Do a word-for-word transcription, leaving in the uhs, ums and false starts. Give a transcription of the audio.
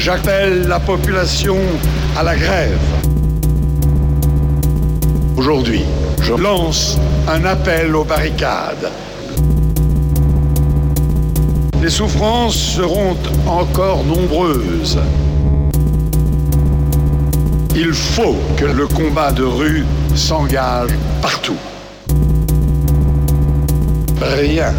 J'appelle la population à la grève. Aujourd'hui, je lance un appel aux barricades. Les souffrances seront encore nombreuses. Il faut que le combat de rue s'engage partout. Rien